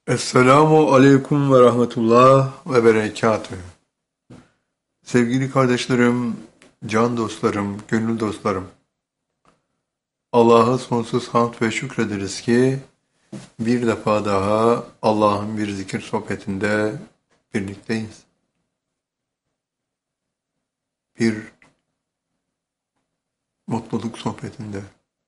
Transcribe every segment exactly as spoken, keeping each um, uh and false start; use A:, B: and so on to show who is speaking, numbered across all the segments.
A: Esselamu aleyküm ve rahmetullah ve berekatühü. Sevgili kardeşlerim, can dostlarım, gönül dostlarım. Allah'a sonsuz hamd ve şükrederiz ki bir defa daha Allah'ın bir zikir sohbetinde birlikteyiz. Bir mutluluk sohbetinde.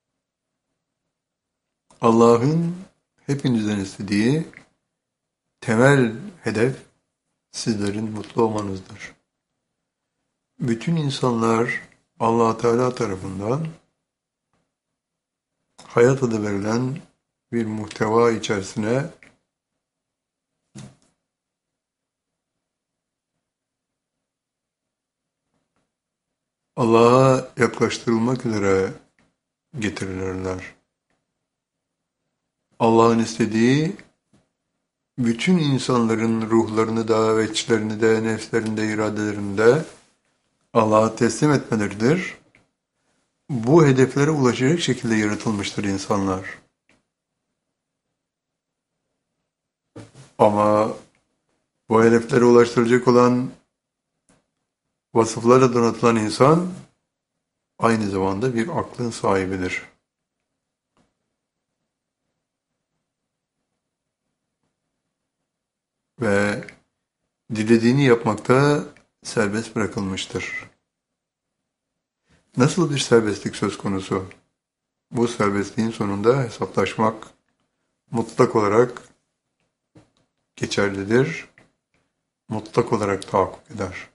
A: Allah'ın hepinizden istediği temel hedef sizlerin mutlu olmanızdır. Bütün insanlar Allah Teala tarafından hayat adı verilen bir muhteva içerisine Allah'a yaklaştırılmak üzere getirilirler. Allah'ın istediği bütün insanların ruhlarını da ve içlerini de, nefslerini de, iradelerini de Allah'a teslim etmeleridir. Bu hedeflere ulaşacak şekilde yaratılmıştır insanlar. Ama bu hedeflere ulaştıracak olan vasıflarla donatılan insan aynı zamanda bir aklın sahibidir. Ve dilediğini yapmakta serbest bırakılmıştır. Nasıl bir serbestlik söz konusu? Bu serbestliğin sonunda hesaplaşmak mutlak olarak geçerlidir, mutlak olarak tahakkuk eder.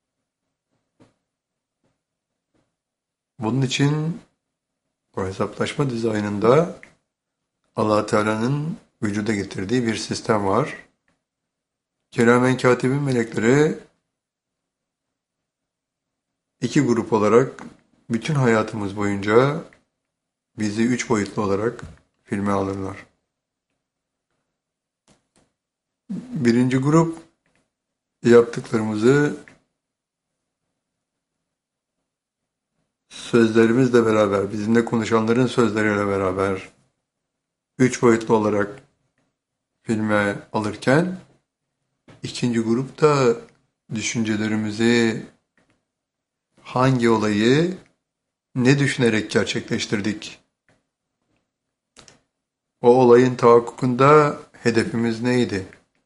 A: Bunun için bu hesaplaşma dizaynında Allah Teala'nın vücuda getirdiği bir sistem var. Kiramen katibin melekleri iki grup olarak bütün hayatımız boyunca bizi üç boyutlu olarak filme alırlar. Birinci grup yaptıklarımızı sözlerimizle beraber, bizimle konuşanların sözleriyle beraber üç boyutlu olarak filme alırken, ikinci grup da düşüncelerimizi, hangi olayı ne düşünerek gerçekleştirdik? O olayın tahakkukunda hedefimiz neydi?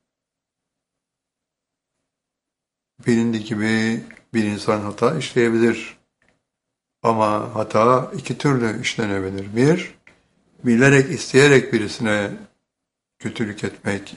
A: Bilindiği gibi bir insan hata işleyebilir. Ama hata iki türlü işlenebilir. Bir, bilerek, isteyerek birisine kötülük etmek,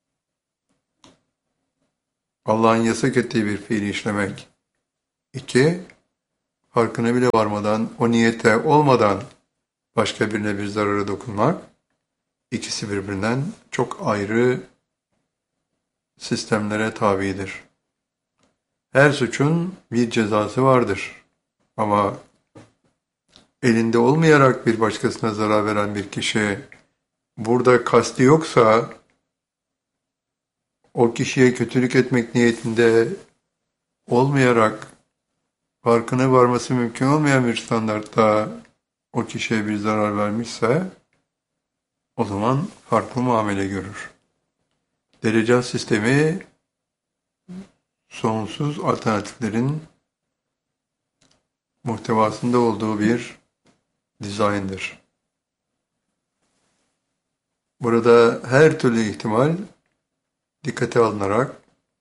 A: Allah'ın yasak ettiği bir fiili işlemek. İki, farkına bile varmadan, o niyete olmadan başka birine bir zararı dokunmak. İkisi birbirinden çok ayrı sistemlere tabidir. Her suçun bir cezası vardır. Ama elinde olmayarak bir başkasına zarar veren bir kişi burada kasti yoksa o kişiye kötülük etmek niyetinde olmayarak farkına varması mümkün olmayan bir standartta o kişiye bir zarar vermişse o zaman farklı muamele görür. Derecat sistemi sonsuz alternatiflerin muhtevasında olduğu bir dizayndır. Burada her türlü ihtimal dikkate alınarak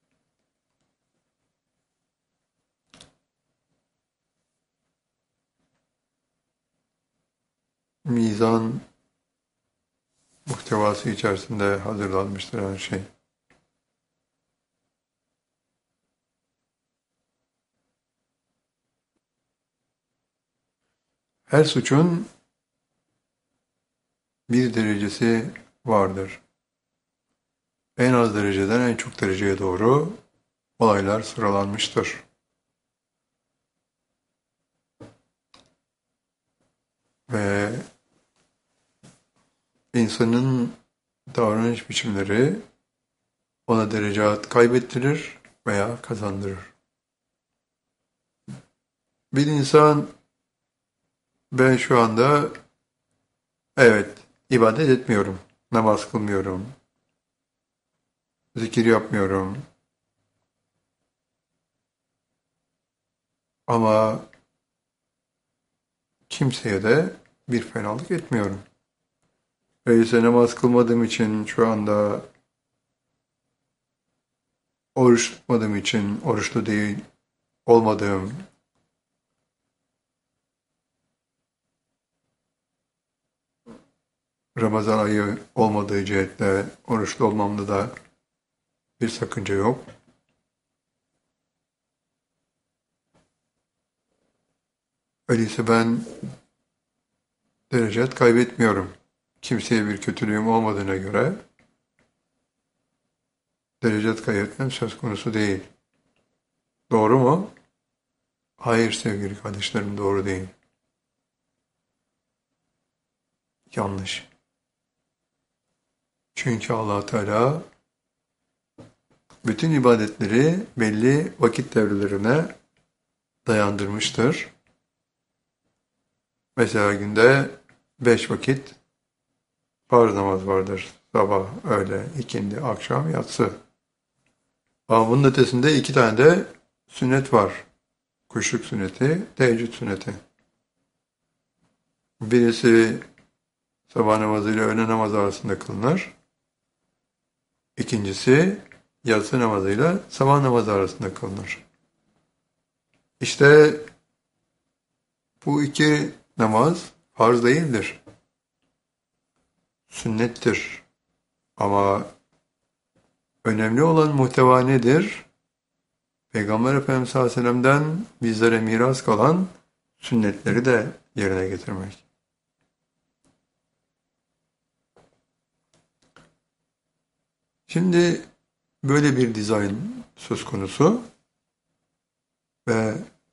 A: mizan muhtevası içerisinde hazırlanmıştır her şey. Her suçun bir derecesi vardır. En az dereceden en çok dereceye doğru olaylar sıralanmıştır. Ve insanın davranış biçimleri ona derecat kaybettirir veya kazandırır. Bir insan ben şu anda evet ibadet etmiyorum, namaz kılmıyorum, zikir yapmıyorum. Ama kimseye de bir fenalık etmiyorum. Öyleyse namaz kılmadığım için şu anda, oruç tutmadığım için oruçlu değil olmadığım, Ramazan ayı olmadığı cihetle oruçlu olmamda da bir sakınca yok. Öyleyse ben derecet kaybetmiyorum. Kimseye bir kötülüğüm olmadığına göre derecet kaybetmem söz konusu değil. Doğru mu? Hayır sevgili kardeşlerim, doğru değil. Yanlış. Çünkü Allah Teala bütün ibadetleri belli vakit devrelerine dayandırmıştır. Mesela günde beş vakit farz namaz vardır. Sabah, öğle, ikindi, akşam, yatsı. Ama bunun ötesinde iki tane de sünnet var. Kuşluk sünneti, teheccüd sünneti. Birisi sabah namazı ile öğle namazı arasında kılınır. İkincisi yatsı namazıyla sabah namazı arasında kılınır. İşte bu iki namaz farz değildir. Sünnettir. Ama önemli olan muhteva nedir? Peygamber Efendimiz sallallahu aleyhi ve sellem'den bizlere miras kalan sünnetleri de yerine getirmek. Şimdi böyle bir dizayn söz konusu ve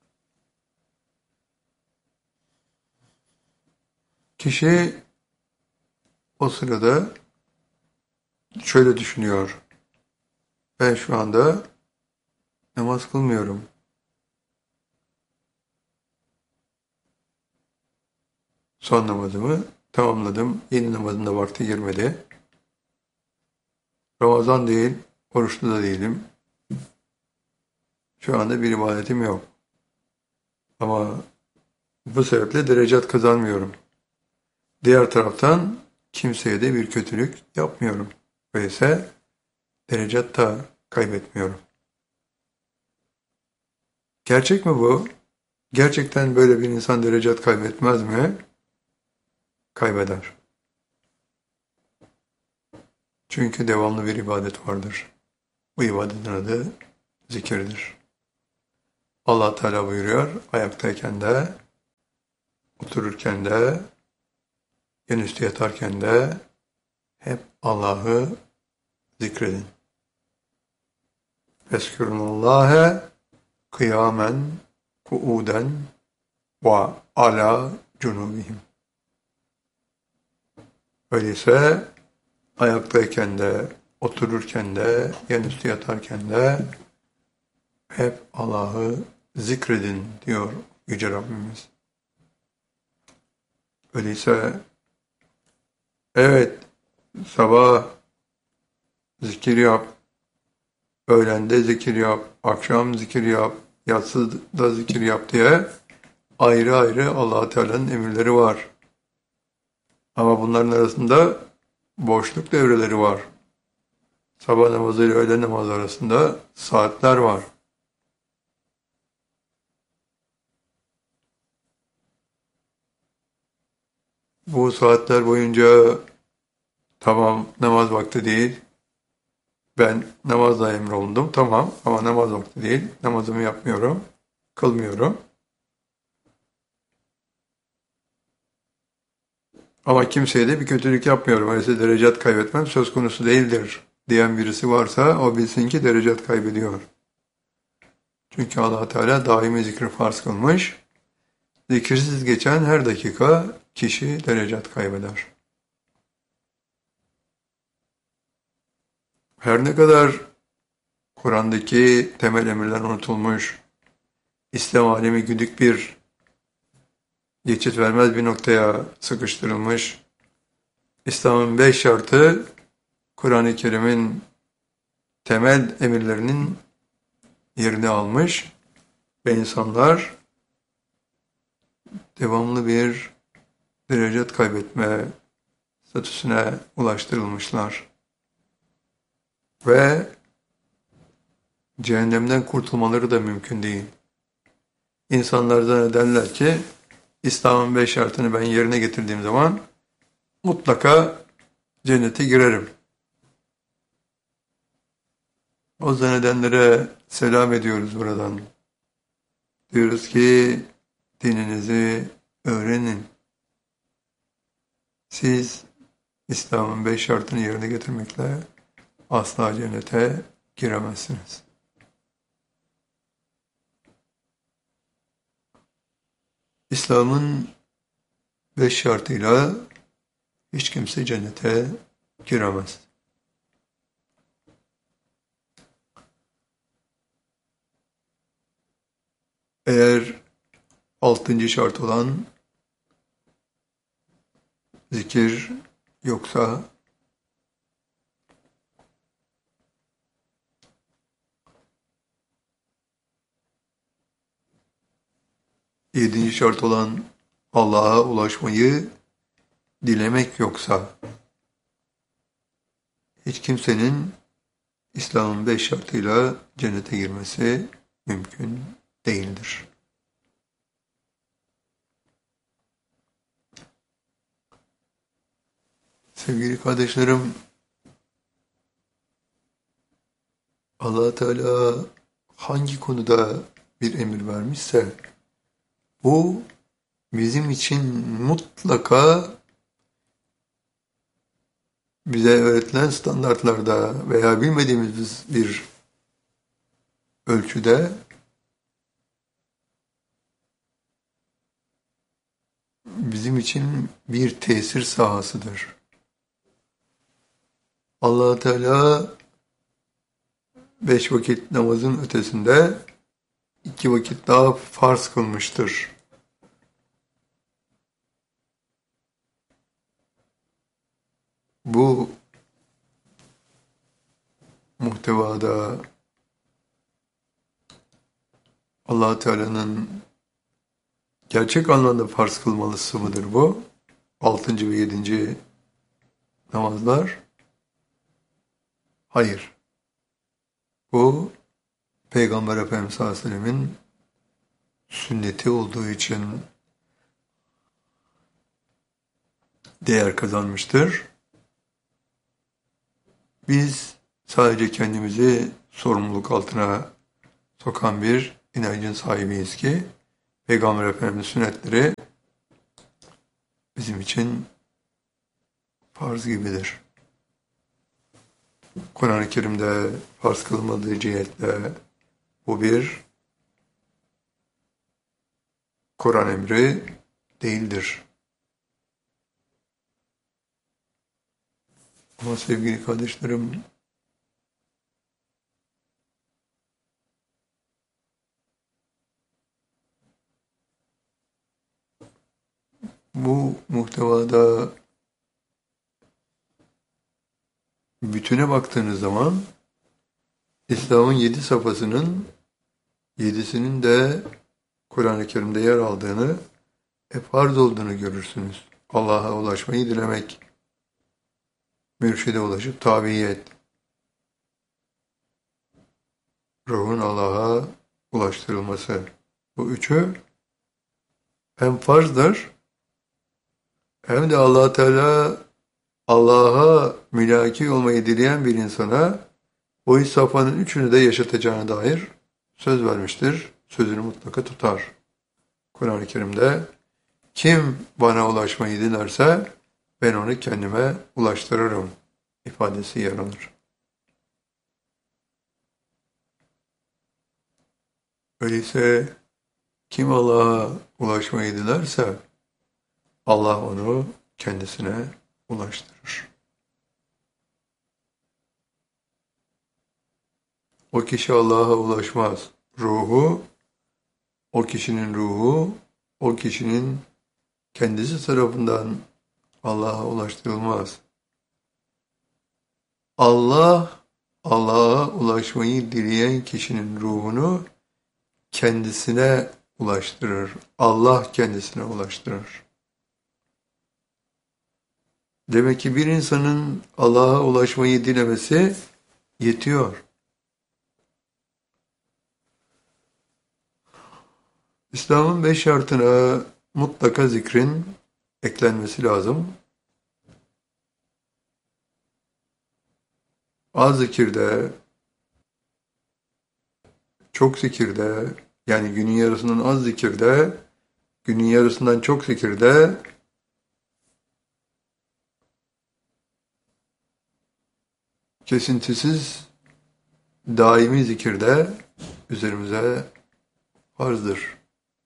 A: kişi o sırada şöyle düşünüyor. Ben şu anda namaz kılmıyorum. Son namazımı tamamladım. Yeni namazın da vakti girmedi. Ramazan değil, oruçlu da değilim. Şu anda bir ibadetim yok. Ama bu sebeple derecat kazanmıyorum. Diğer taraftan kimseye de bir kötülük yapmıyorum. Öyleyse derecat da kaybetmiyorum. Gerçek mi bu? Gerçekten böyle bir insan derecat kaybetmez mi? Kaybeder. Çünkü devamlı bir ibadet vardır. Bu ibadetin adı zikirdir. Allah Teala buyuruyor, ayaktayken de, otururken de, yan üstü yatarken de hep Allah'ı zikredin. Vezkurullâhe kıyamen, kuuden ve ala cunubihim. Öyleyse ayaktayken de, otururken de, yan üstü yatarken de hep Allah'ı zikredin diyor Yüce Rabbimiz. Öyleyse evet, sabah zikir yap, öğlende zikir yap, akşam zikir yap, yatsıda zikir yap diye ayrı ayrı Allah Teala'nın emirleri var. Ama bunların arasında boşluk devreleri var. Sabah namazı ile öğle namazı arasında saatler var. Bu saatler boyunca tamam namaz vakti değil, ben namazla emrolundum, tamam ama namaz vakti değil, namazımı yapmıyorum, kılmıyorum. Ama kimseye de bir kötülük yapmıyorum, öyleyse derecat kaybetmem söz konusu değildir diyen birisi varsa o bilsin ki derecat kaybediyor. Çünkü Allah Teala daimi zikri farz kılmış, zikirsiz geçen her dakika kişi derecat kaybeder. Her ne kadar Kur'an'daki temel emirler unutulmuş, İslam alemi güdük bir, geçit vermez bir noktaya sıkıştırılmış, İslam'ın beş şartı Kur'an-ı Kerim'in temel emirlerinin yerini almış ve insanlar devamlı bir derecet kaybetme statüsüne ulaştırılmışlar. Ve cehennemden kurtulmaları da mümkün değil. İnsanlar zannederler ki İslam'ın beş şartını ben yerine getirdiğim zaman mutlaka cennete girerim. O zannedenlere selam ediyoruz buradan. Diyoruz ki dininizi öğrenin. Siz İslam'ın beş şartını yerine getirmekle asla cennete giremezsiniz. İslam'ın beş şartıyla hiç kimse cennete giremez. Eğer altıncı şart olan zikir yoksa yedinci şart olan Allah'a ulaşmayı dilemek yoksa hiç kimsenin İslam'ın beş şartıyla cennete girmesi mümkün değildir. Sevgili kardeşlerim, Allah Teala hangi konuda bir emir vermişse bu bizim için mutlaka bize öğretilen standartlarda veya bilmediğimiz bir ölçüde bizim için bir tesir sahasıdır. Allah Teala beş vakit namazın ötesinde iki vakit daha farz kılmıştır. Bu muhtevada Allah Teala'nın gerçek anlamda farz kılmalısı mıdır bu? Altıncı ve yedinci namazlar? Hayır. Bu Peygamber Efendimiz sallallahu aleyhi ve sellemin sünneti olduğu için değer kazanmıştır. Biz sadece kendimizi sorumluluk altına sokan bir inancın sahibiyiz ki Peygamber Efendimiz sünnetleri bizim için farz gibidir. Kur'an-ı Kerim'de farz kılmadığı cihetle bu bir Kur'an emri değildir. Ama sevgili kardeşlerim, bu muhtevada bütüne baktığınız zaman İslam'ın yedi safhasının yedisinin de Kur'an-ı Kerim'de yer aldığını, e, farz olduğunu görürsünüz. Allah'a ulaşmayı dilemek, mürşide ulaşıp tabiyet, ruhun Allah'a ulaştırılması. Bu üçü hem farzdır hem de Allah Teala Allah'a mülaki olmayı dileyen bir insana o üç safhanın üçünü de yaşatacağına dair söz vermiştir. Sözünü mutlaka tutar. Kur'an-ı Kerim'de kim bana ulaşmayı dilerse ben onu kendime ulaştırırım ifadesi yer alır. Öyleyse kim Allah'a ulaşmayı dilerse Allah onu kendisine ulaştırır. O kişi Allah'a ulaşmaz. Ruhu, o kişinin ruhu, o kişinin kendisi tarafından Allah'a ulaştırılmaz. Allah, Allah'a ulaşmayı dileyen kişinin ruhunu kendisine ulaştırır. Allah kendisine ulaştırır. Demek ki bir insanın Allah'a ulaşmayı dilemesi yetiyor. İslam'ın beş şartına mutlaka zikrin eklenmesi lazım. Az zikirde, çok zikirde, yani günün yarısından az zikirde, günün yarısından çok zikirde, kesintisiz daimi zikirde üzerimize farzdır.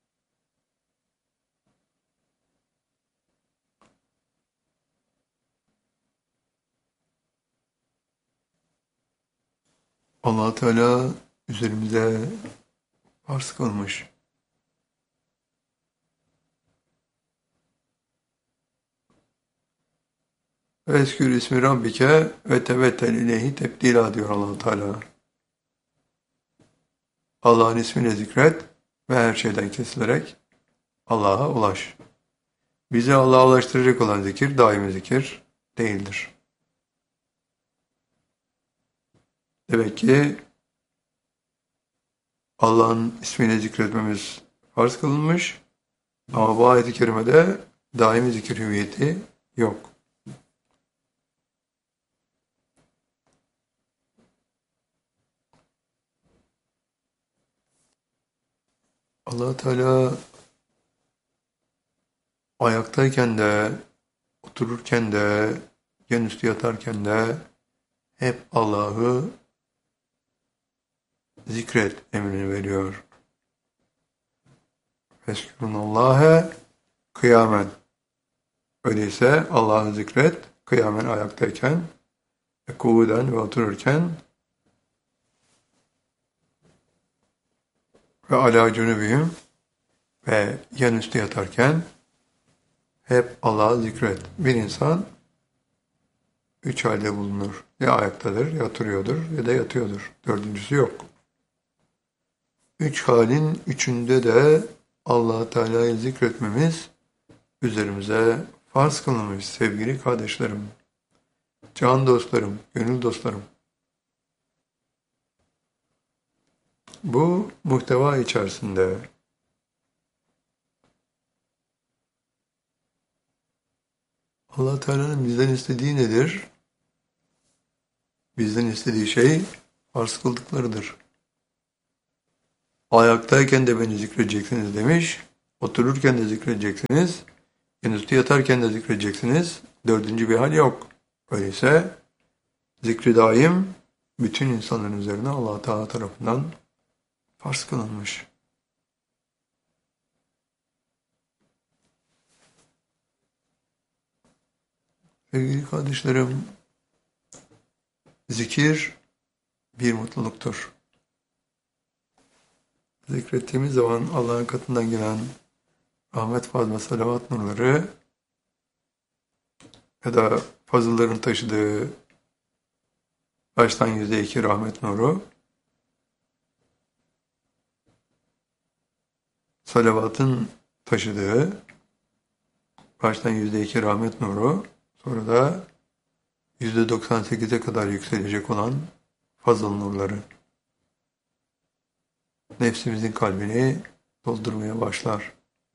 A: Allah Teala üzerimize farz kılmış. Ve eskür ismi Rabbike ve tevettel ileyhi tebdila diyor Allah Teala. Allah'ın ismini zikret ve her şeyden kesilerek Allah'a ulaş. Bizi Allah'a ulaştıracak olan zikir daimi zikir değildir. Demek ki Allah'ın ismini zikretmemiz farz kılınmış ama bu ayet-i kerimede daimi zikir hüviyeti yok. Allah Teala ayaktayken de, otururken de, yan üstü yatarken de hep Allah'ı zikret emrini veriyor. Feskurullâhe kıyamen. Öyleyse Allah'ı zikret, kıyamen ayaktayken, kuvveden ve otururken ve alâ cünübihim ve yan üstü yatarken hep Allah'ı zikret. Bir insan üç halde bulunur. Ya ayaktadır, ya oturuyordur ya da yatıyordur. Dördüncüsü yok. Üç halin üçünde de Allah Teala'yı zikretmemiz üzerimize farz kılınmış sevgili kardeşlerim, can dostlarım, gönül dostlarım. Bu muhteva içerisinde Allah Teala'nın bizden istediği nedir? Bizden istediği şey farz kıldıklarıdır. Ayaktayken de beni zikredeceksiniz demiş, otururken de zikredeceksiniz, yanüstü yatarken de zikredeceksiniz, dördüncü bir hal yok. Öyleyse zikri daim bütün insanların üzerine Allah Teala tarafından farz kılınmış. Sevgili kardeşlerim, zikir bir mutluluktur. Zikrettiğimiz zaman Allah'ın katından gelen rahmet, fazla, salavat nurları ya da fazılların taşıdığı baştan yüzde iki rahmet nuru, salavatın taşıdığı baştan yüzde iki rahmet nuru, sonra da yüzde doksan sekize kadar yükselecek olan fazıl nurları nefsimizin kalbini doldurmaya başlar.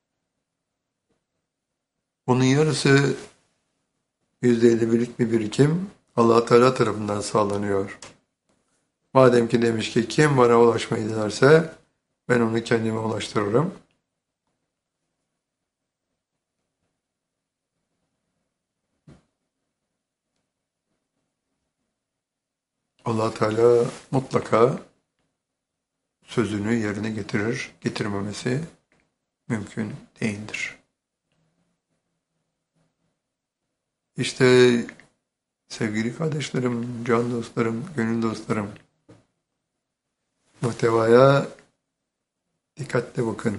A: Bunun yarısı yüzde elli birlik bir birikim Allah Teala tarafından sağlanıyor. Madem ki demiş ki kim bana ulaşmayı dilerse ben onu kendime ulaştırırım. Allah Teala mutlaka sözünü yerine getirir, getirmemesi mümkün değildir. İşte sevgili kardeşlerim, can dostlarım, gönül dostlarım, muhtevaya dikkatle bakın.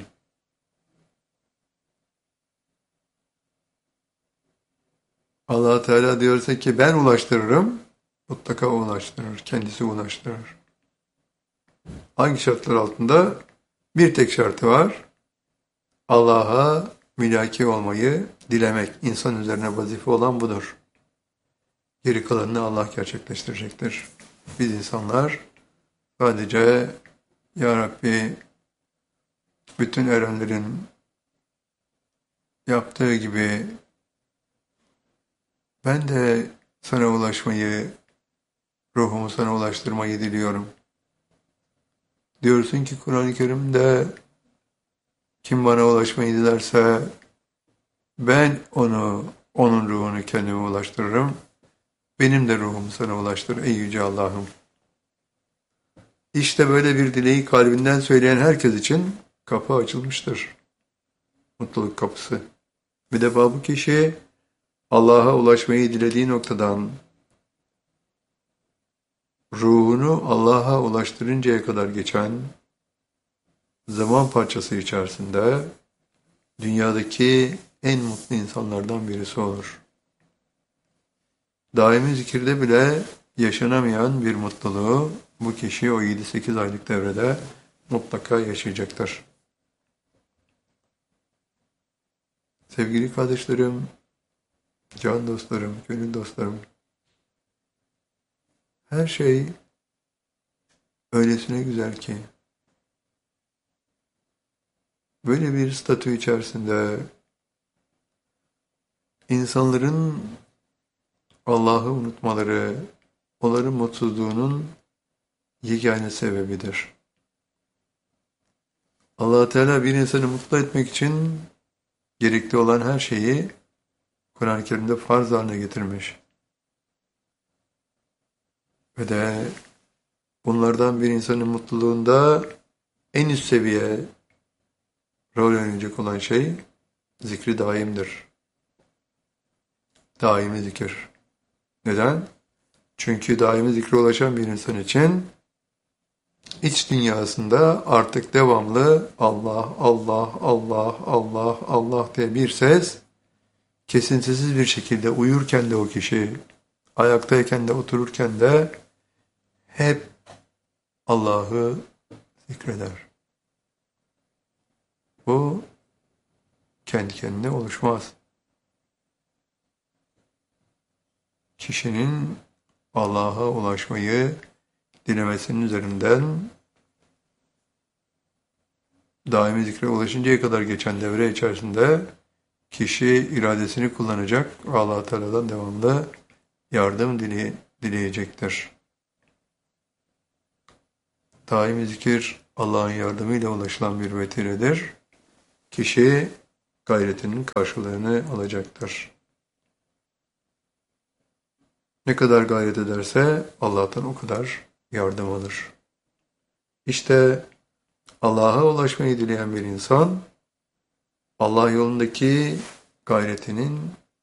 A: Allah Teala diyorsa ki ben ulaştırırım, Mutlaka ulaştırır, kendisi ulaştırır. Hangi şartlar altında? Bir tek şartı var. Allah'a mülaki olmayı dilemek. İnsan üzerine vazife olan budur. Geri kalanını Allah gerçekleştirecektir. Biz insanlar sadece Ya Rabbi bütün erenlerin yaptığı gibi ben de sana ulaşmayı, ruhumu sana ulaştırmayı diliyorum. Diyorsun ki Kur'an-ı Kerim'de kim bana ulaşmayı dilerse ben onu, onun ruhunu kendime ulaştırırım. Benim de ruhumu sana ulaştır ey yüce Allah'ım. İşte böyle bir dileği kalbinden söyleyen herkes için kapı açılmıştır. Mutluluk kapısı. Bir defa bu kişi Allah'a ulaşmayı dilediği noktadan ruhunu Allah'a ulaştırıncaya kadar geçen zaman parçası içerisinde dünyadaki en mutlu insanlardan birisi olur. Daimi zikirde bile yaşanamayan bir mutluluğu bu kişi o yedi sekiz aylık devrede mutlaka yaşayacaktır. Sevgili kardeşlerim, can dostlarım, gönül dostlarım, her şey öylesine güzel ki, böyle bir statü içerisinde insanların Allah'ı unutmaları, onların mutsuzluğunun yegane sebebidir. Allah Teala bir insanı mutlu etmek için gerekli olan her şeyi Kur'an-ı Kerim'de farz haline getirmiş. Ve de bunlardan bir insanın mutluluğunda en üst seviye rol oynayacak olan şey zikri daimdir. Daimi zikir. Neden? Çünkü daimi zikre ulaşan bir insan için iç dünyasında artık devamlı Allah, Allah, Allah, Allah, Allah diye bir ses kesintisiz bir şekilde uyurken de o kişi, ayaktayken de otururken de hep Allah'ı zikreder. Bu kendi kendine oluşmaz. Kişinin Allah'a ulaşmayı dilemesinin üzerinden daimi zikre ulaşıncaya kadar geçen devre içerisinde kişi iradesini kullanacak, Allah Teala'dan devamlı yardım dile, dileyecektir. Daimi zikir Allah'ın yardımıyla ulaşılan bir vesiledir. Kişi gayretinin karşılığını alacaktır. Ne kadar gayret ederse Allah'tan o kadar yardım alır. İşte Allah'a ulaşmayı dileyen bir insan, Allah yolundaki gayretinin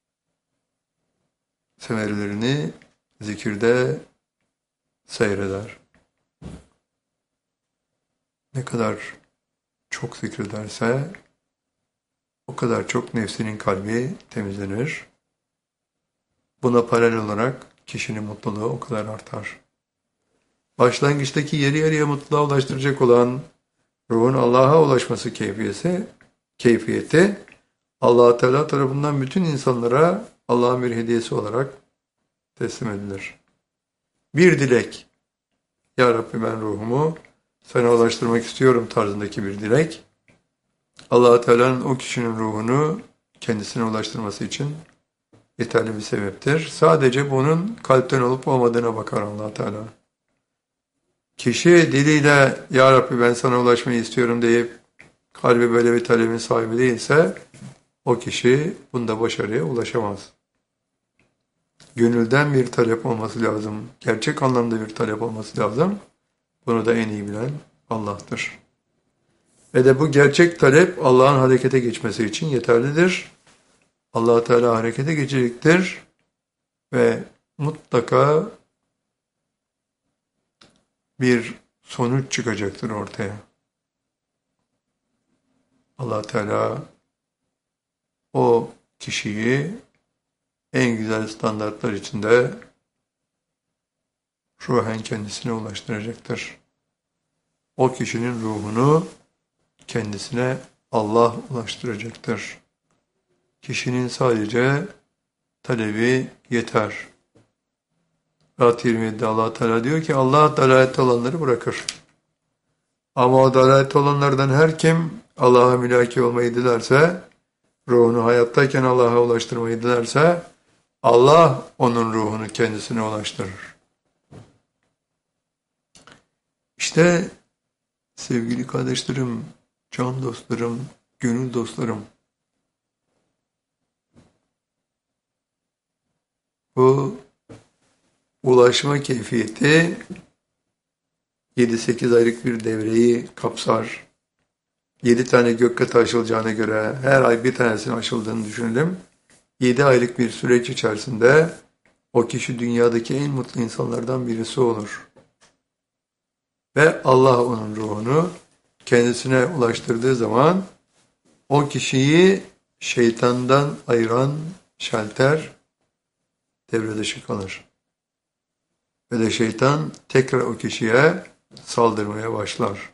A: semerelerini zikirde seyreder. Ne kadar çok zikrederse o kadar çok nefsinin kalbi temizlenir. Buna paralel olarak kişinin mutluluğu o kadar artar. Başlangıçtaki yarı yarıya mutluluğa ulaştıracak olan ruhun Allah'a ulaşması keyfiyeti, keyfiyeti Allah Teala tarafından bütün insanlara Allah'ın bir hediyesi olarak teslim edilir. Bir dilek, Ya Rabbi ben ruhumu sana ulaştırmak istiyorum tarzındaki bir dilek, Allah Teala'nın o kişinin ruhunu kendisine ulaştırması için yeterli bir sebeptir. Sadece bunun kalpten olup olmadığına bakar Allah Teala. Kişi diliyle Ya Rabbi ben sana ulaşmayı istiyorum deyip kalbi böyle bir talebin sahibi değilse o kişi bunda başarıya ulaşamaz. Gönülden bir talep olması lazım. Gerçek anlamda bir talep olması lazım. Bunu da en iyi bilen Allah'tır. Ve de bu gerçek talep Allah'ın harekete geçmesi için yeterlidir. Allah Teala harekete geçecektir ve mutlaka bir sonuç çıkacaktır ortaya. Allah Teala o kişiyi en güzel standartlar içinde ruhen kendisine ulaştıracaktır. O kişinin ruhunu kendisine Allah ulaştıracaktır. Kişinin sadece talebi yeter. Ayet yirmi yedide Allah Teala diyor ki Allah dalalette olanları bırakır. Ama o dalalette olanlardan her kim Allah'a mülaki olmayı dilerse, ruhunu hayattayken Allah'a ulaştırmayı dilerse, Allah onun ruhunu kendisine ulaştırır. İşte sevgili kardeşlerim, can dostlarım, gönül dostlarım, bu ulaşma keyfiyeti yedi sekiz aylık bir devreyi kapsar. yedi tane gökkatı aşılacağına göre her ay bir tanesinin aşıldığını düşünelim. yedi aylık bir süreç içerisinde o kişi dünyadaki en mutlu insanlardan birisi olur. Ve Allah onun ruhunu kendisine ulaştırdığı zaman o kişiyi şeytandan ayıran şalter devre dışı kalır. Ve de şeytan tekrar o kişiye saldırmaya başlar.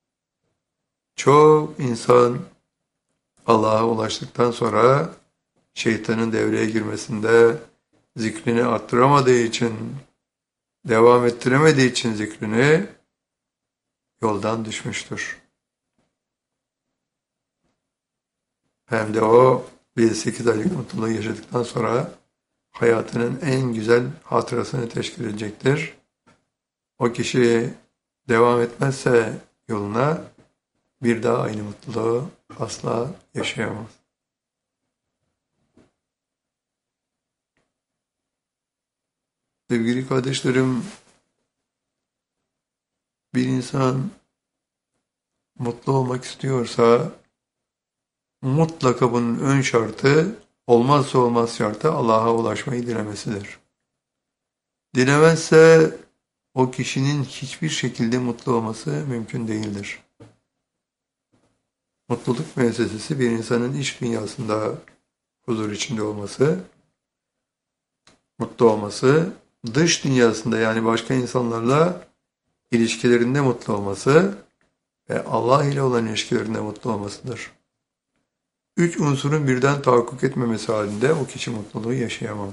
A: Çok insan Allah'a ulaştıktan sonra şeytanın devreye girmesinde zikrini arttıramadığı için, devam ettiremediği için zikrini yoldan düşmüştür. Hem de o bir sekiz aylık mutluluğu yaşadıktan sonra hayatının en güzel hatırasını teşkil edecektir. O kişi devam etmezse yoluna bir daha aynı mutluluğu asla yaşayamaz. Sevgili kardeşlerim, bir insan mutlu olmak istiyorsa mutlaka bunun ön şartı, olmazsa olmaz şartı Allah'a ulaşmayı dilemesidir. Dilemezse o kişinin hiçbir şekilde mutlu olması mümkün değildir. Mutluluk müessesesi bir insanın iç dünyasında huzur içinde olması, mutlu olması, dış dünyasında yani başka insanlarla ilişkilerinde mutlu olması ve Allah ile olan ilişkilerinde mutlu olmasıdır. Üç unsurun birden tahakkuk etmemesi halinde o kişi mutluluğu yaşayamaz.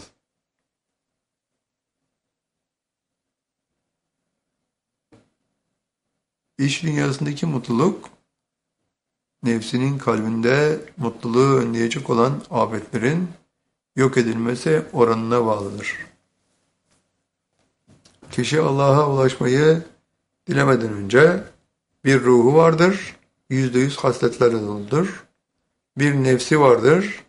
A: İç dünyasındaki mutluluk, nefsinin kalbinde mutluluğu önleyecek olan afetlerin yok edilmesi oranına bağlıdır. Kişi Allah'a ulaşmayı dilemeden önce bir ruhu vardır, yüzde yüz hasletlerle doludur. Bir nefsi vardır,